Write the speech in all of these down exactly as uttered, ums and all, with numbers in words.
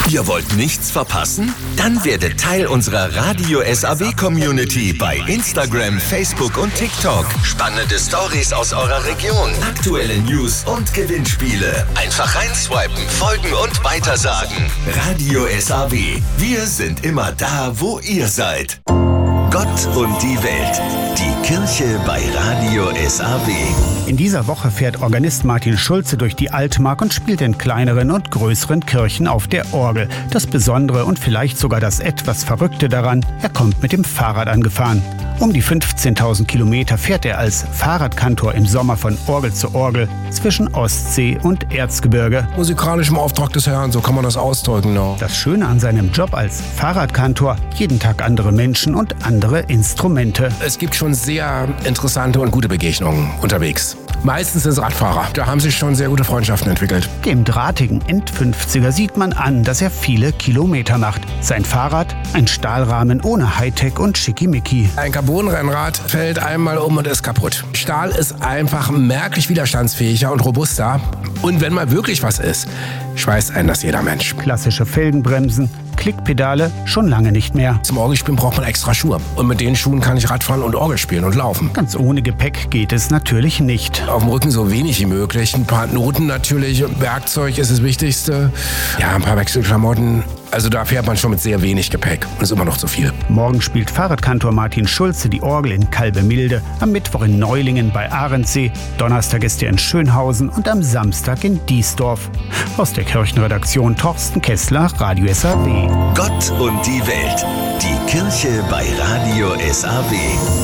Ihr wollt nichts verpassen? Dann werdet Teil unserer Radio S A W-Community bei Instagram, Facebook und TikTok. Spannende Stories aus eurer Region, aktuelle News und Gewinnspiele. Einfach reinswipen, folgen und weitersagen. Radio S A W. Wir sind immer da, wo ihr seid. Gott und die Welt. Die Kirche bei Radio S A W. In dieser Woche fährt Organist Martin Schulze durch die Altmark und spielt in kleineren und größeren Kirchen auf der Orgel. Das Besondere und vielleicht sogar das etwas Verrückte daran, er kommt mit dem Fahrrad angefahren. Um die fünfzehntausend Kilometer fährt er als Fahrradkantor im Sommer von Orgel zu Orgel zwischen Ostsee und Erzgebirge. Musikalischem Auftrag des Herrn, so kann man das ausdrücken. No. Das Schöne an seinem Job als Fahrradkantor, jeden Tag andere Menschen und andere Instrumente. Es gibt schon sehr interessante und gute Begegnungen unterwegs. Meistens sind es Radfahrer. Da haben sich schon sehr gute Freundschaften entwickelt. Dem drahtigen Endfünfziger sieht man an, dass er viele Kilometer macht. Sein Fahrrad, ein Stahlrahmen ohne Hightech und Schickimicki. Ein Carbonrennrad fällt einmal um und ist kaputt. Stahl ist einfach merklich widerstandsfähiger und robuster. Und wenn mal wirklich was ist, schweißt einen das jeder Mensch. Klassische Felgenbremsen, Klickpedale schon lange nicht mehr. Zum Orgelspielen braucht man extra Schuhe. Und mit den Schuhen kann ich Radfahren und Orgel spielen und laufen. Ganz ohne Gepäck geht es natürlich nicht. Auf dem Rücken so wenig wie möglich. Ein paar Noten natürlich. Werkzeug ist das Wichtigste. Ja, ein paar Wechselklamotten. Also da fährt man schon mit sehr wenig Gepäck und ist immer noch zu viel. Morgen spielt Fahrradkantor Martin Schulze die Orgel in Kalbemilde, am Mittwoch in Neulingen bei Ahrensee, Donnerstag ist er in Schönhausen und am Samstag in Diesdorf. Aus der Kirchenredaktion Torsten Kessler, Radio S A W. Gott und die Welt. Die Kirche bei Radio S A W.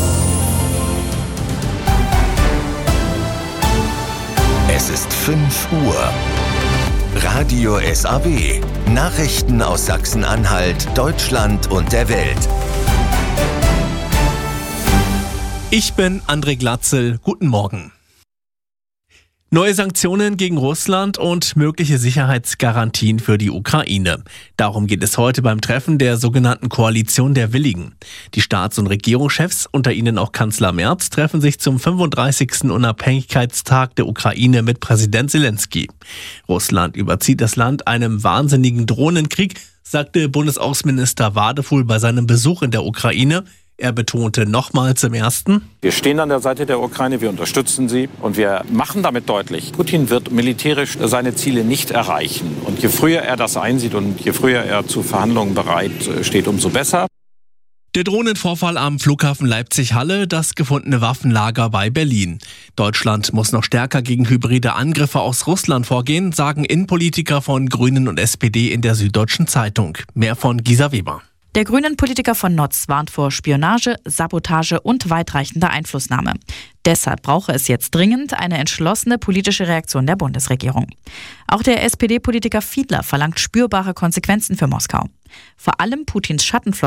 Es ist fünf Uhr. Radio S A W. Nachrichten aus Sachsen-Anhalt, Deutschland und der Welt. Ich bin André Glatzel. Guten Morgen. Neue Sanktionen gegen Russland und mögliche Sicherheitsgarantien für die Ukraine. Darum geht es heute beim Treffen der sogenannten Koalition der Willigen. Die Staats- und Regierungschefs, unter ihnen auch Kanzler Merz, treffen sich zum fünfunddreißigsten Unabhängigkeitstag der Ukraine mit Präsident Zelensky. Russland überzieht das Land einem wahnsinnigen Drohnenkrieg, sagte Bundesaußenminister Wadefuhl bei seinem Besuch in der Ukraine. Er betonte nochmals im ersten: Wir stehen an der Seite der Ukraine, wir unterstützen sie und wir machen damit deutlich, Putin wird militärisch seine Ziele nicht erreichen. Und je früher er das einsieht und je früher er zu Verhandlungen bereit steht, umso besser. Der Drohnenvorfall am Flughafen Leipzig-Halle, das gefundene Waffenlager bei Berlin. Deutschland muss noch stärker gegen hybride Angriffe aus Russland vorgehen, sagen Innenpolitiker von Grünen und S P D in der Süddeutschen Zeitung. Mehr von Gisa Weber. Der Grünen-Politiker von Notz warnt vor Spionage, Sabotage und weitreichender Einflussnahme. Deshalb brauche es jetzt dringend eine entschlossene politische Reaktion der Bundesregierung. Auch der S P D-Politiker Fiedler verlangt spürbare Konsequenzen für Moskau. Vor allem Putins Schattenflotte